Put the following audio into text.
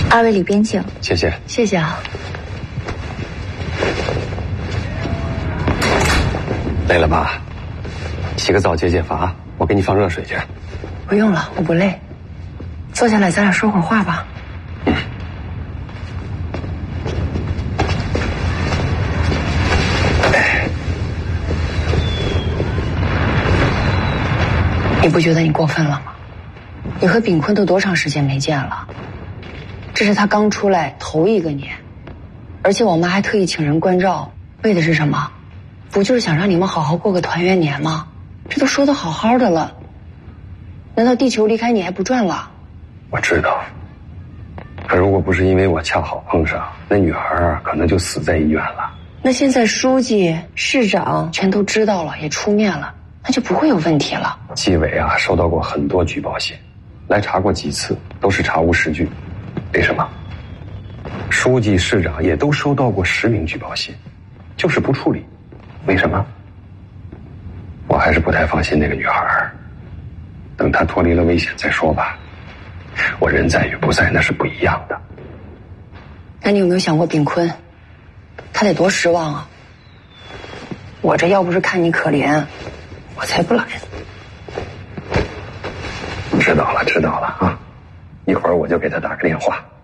二位里边请。 谢谢。 谢谢啊。 累了吧？洗个澡解解乏，我给你放热水去。 不用了，我不累。坐下来，咱俩说会儿话吧。你不觉得你过分了吗？你和炳坤都多长时间没见了？这是他刚出来头一个年，而且我妈还特意请人关照，为的是什么？不就是想让你们好好过个团圆年吗？这都说得好好的了，难道地球离开你还不转了？ 我知道，可如果不是因为我恰好碰上，那女孩可能就死在医院了。 那现在书记、市长全都知道了，也出面了，那就不会有问题了。 纪委收到过很多举报信，来查过几次，都是查无实据。为什么？书记、市长也都收到过10名举报信，就是不处理。为什么？我还是不太放心那个女孩，等她脱离了危险再说吧。我人在与不在那是不一样的。 那你有没有想过炳坤？他得多失望啊！我这要不是看你可怜，我才不来呢。 知道了啊，一会儿我就给他打个电话。